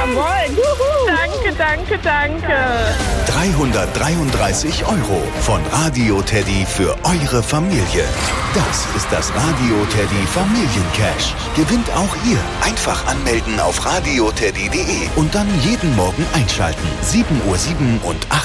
Jawohl. Juhu. Danke. 333 € von Radio Teddy für eure Familie. Das ist das Radio Teddy Familiencash. Gewinnt auch ihr. Einfach anmelden auf radioteddy.de und dann jeden Morgen einschalten. 7:07 und 8